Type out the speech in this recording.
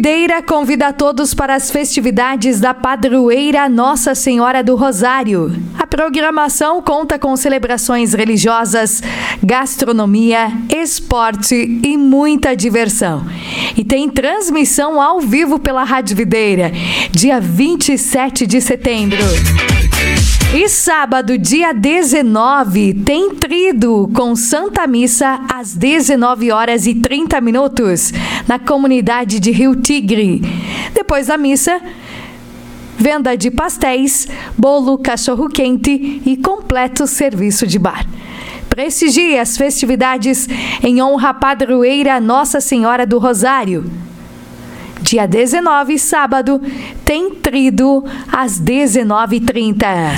Videira convida a todos para as festividades da Padroeira Nossa Senhora do Rosário. A programação conta com celebrações religiosas, gastronomia, esporte e muita diversão. E tem transmissão ao vivo pela Rádio Videira, dia 27 de setembro. E sábado, dia 19, tem Trido com Santa Missa às 19h30 na comunidade de Rio Tigre. Depois da missa, venda de pastéis, bolo, cachorro-quente e completo serviço de bar. Prestigie as festividades em honra à Padroeira Nossa Senhora do Rosário. Dia 19, sábado, tem Trido às 19h30.